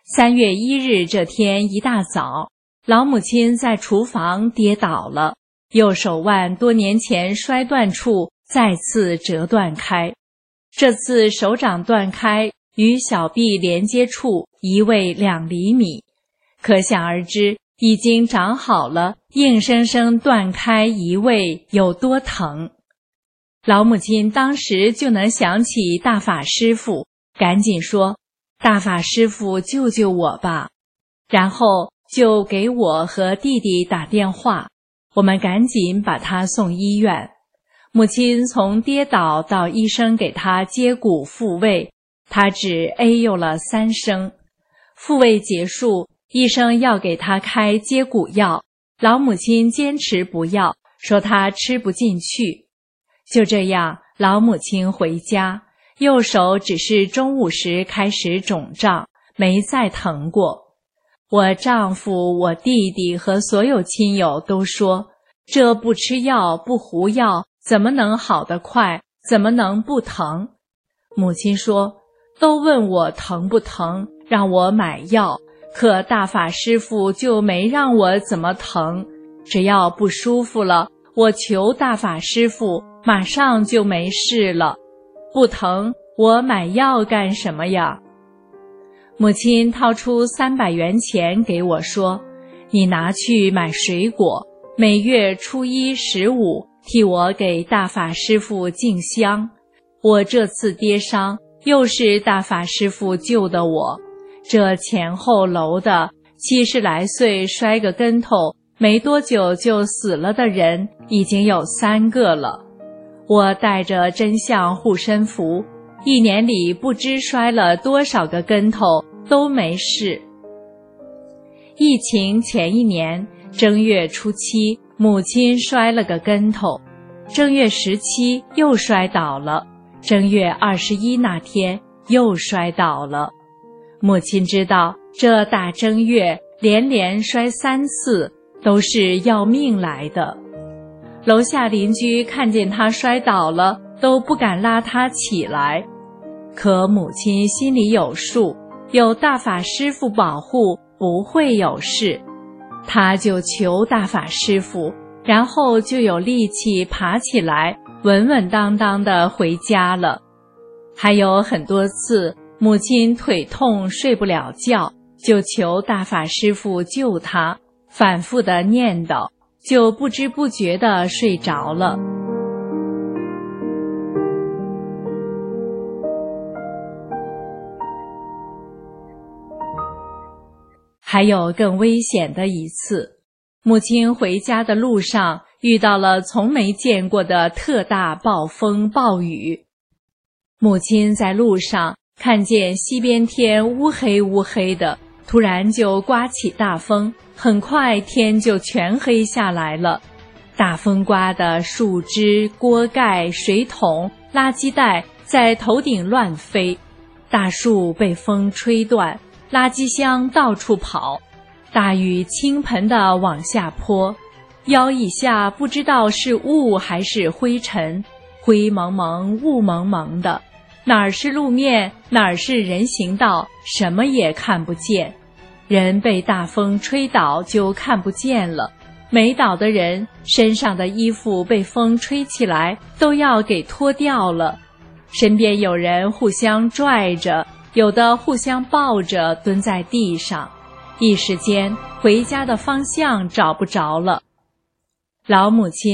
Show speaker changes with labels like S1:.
S1: 3月1日这天一大早，老母亲在厨房跌倒了，右手腕多年前摔断处再次折断开。这次手掌断开，与小臂连接处移位2厘米，可想而知已经长好了，硬生生断开移位有多疼。老母亲当时就能想起大法师父，赶紧说：“大法师父救救我吧！”然后就给我和弟弟打电话，我们赶紧把他送医院。母亲从跌倒到医生给他接骨复位，他只哎呦了3声。复位结束，医生要给他开接骨药，老母亲坚持不要，说她吃不进去。就这样，老母亲回家，右手只是中午时开始肿胀，没再疼过。我丈夫、我弟弟和所有亲友都说，这不吃药不服药怎么能好得快，怎么能不疼？母亲说，都问我疼不疼，让我买药，可大法师父就没让我怎么疼，只要不舒服了，我求大法师父马上就没事了，不疼我买药干什么呀？母亲掏出300元钱给我说，你拿去买水果，每月初1、15替我给大法师父敬香。我这次跌伤又是大法师父救的我，这前后楼的70来岁摔个跟头没多久就死了的人已经有3个了。我带着真相护身符，1年里不知摔了多少个跟头都没事。疫情前1年正月初7，母亲摔了个跟头，正月17又摔倒了，正月21那天又摔倒了。母亲知道这大正月连连摔3次都是要命来的。楼下邻居看见他摔倒了都不敢拉他起来，可母亲心里有数，有大法师父保护不会有事，他就求大法师父，然后就有力气爬起来，稳稳当当地回家了。还有很多次母亲腿痛睡不了觉，就求大法师父救她，反复地念叨，就不知不觉地睡着了。还有更危险的一次，母亲回家的路上遇到了从没见过的特大暴风暴雨。母亲在路上看见西边天乌黑乌黑的，突然就刮起大风，很快天就全黑下来了。大风刮的树枝、锅盖、水桶、垃圾袋在头顶乱飞，大树被风吹断，垃圾箱到处跑，大雨倾盆地往下泼，腰以下不知道是雾还是灰尘，灰蒙蒙雾蒙蒙的，哪儿是路面，哪儿是人行道，什么也看不见。人被大风吹倒就看不见了，没倒的人身上的衣服被风吹起来都要给脱掉了，身边有人互相拽着，有的互相抱着蹲在地上，一时间回家的方向找不着了。老母亲